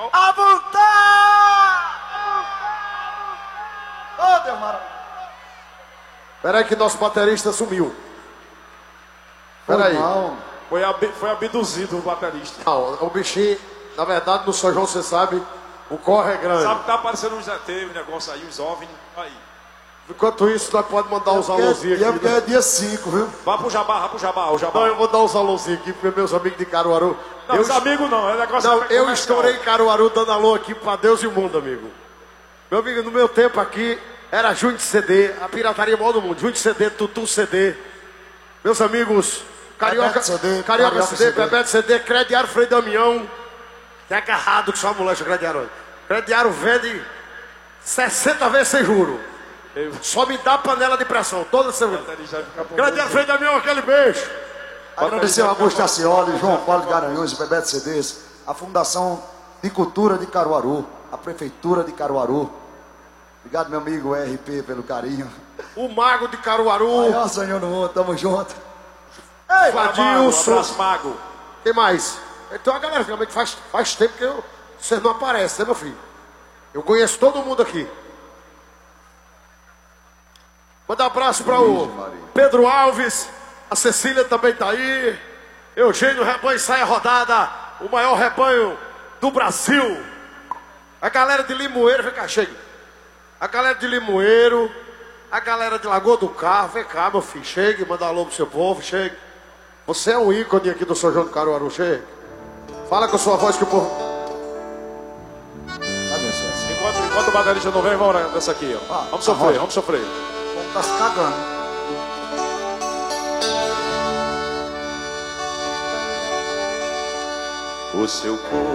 À vontade! Ô, Deus maravilhoso. Peraí que nosso baterista sumiu. Peraí. Foi abduzido o baterista. Não, o bichinho, na verdade, no São João, você sabe, o corre é grande. Sabe que tá aparecendo uns ET, um negócio aí, uns OVNI. Aí. Enquanto isso, nós podemos mandar uns alôzinhos aqui. Porque é dia 5, viu? Vá pro Jabá, o Jabá. Não, eu vou dar uns alôzinhos aqui, porque meus amigos de Caruaru... Não, os amigos não, é negócio... Não, eu estourei Caruaru dando alô aqui pra Deus e o mundo, amigo. Meu amigo, no meu tempo aqui, era Junho de CD, a pirataria maior do mundo. Junho de CD, Tutu CD. Meus amigos, Carioca CD, Bebeto CD, Crediário Frei Damião. Tem agarrado com sua molecha, Crediário. Crediário vende 60 vezes sem juro. Só me dá panela de pressão, toda semana. Crediário Frei Damião, aquele beijo. Agradecer ao Augusto Acioli, João Paulo de Garanhuns, Bebeto CDs, a Fundação de Cultura de Caruaru, a Prefeitura de Caruaru. Obrigado, meu amigo RP, pelo carinho. O Mago de Caruaru. Maior Senhor no mundo, tamo junto. Ei, Fadilson. Abraço, Mago. Quem mais? Então a galera, realmente faz tempo que você não aparece, né, meu filho? Eu conheço todo mundo aqui. Manda um abraço para o Pedro Alves. A Cecília também tá aí. Eugênio Rebanho sai a rodada. O maior rebanho do Brasil. A galera de Limoeiro, vem cá, chega. A galera de Limoeiro. A galera de Lagoa do Carro. Vem cá, meu filho, chegue. Manda alô pro seu povo, chegue. Você é um ícone aqui do São João do Caruaru, chegue. Fala com a sua voz que o povo... Enquanto o baterista não vem, vamos nessa aqui, ó. Vamos sofrer, vamos sofrer. Vamos tá se cagando. O seu corpo